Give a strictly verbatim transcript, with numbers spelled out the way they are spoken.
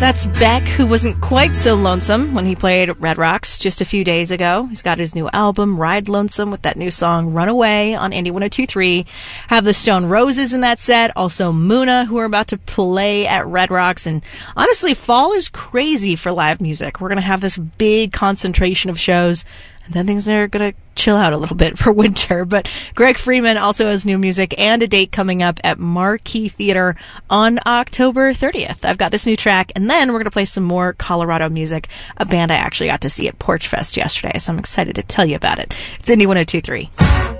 That's Beck, who wasn't quite so lonesome when he played Red Rocks just a few days ago. He's got his new album, Ride Lonesome, with that new song, Runaway, on Indie one oh two point three. Have the Stone Roses in that set. Also Muna, who are about to play at Red Rocks. And honestly, fall is crazy for live music. We're going to have this big concentration of shows, and then things are going to chill out a little bit for winter. But Greg Freeman also has new music and a date coming up at Marquee Theater on October thirtieth. I've got this new track, and then we're going to play some more Colorado music, a band I actually got to see at Porch Fest yesterday, so I'm excited to tell you about it. It's Indie one oh two point three.